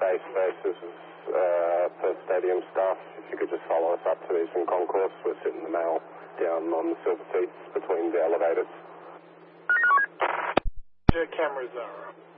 base faces Perth Stadium staff. If you could just follow us up to Eastern Concourse. We're sitting in the mail down on the silver seats between the elevators. Your cameras are up.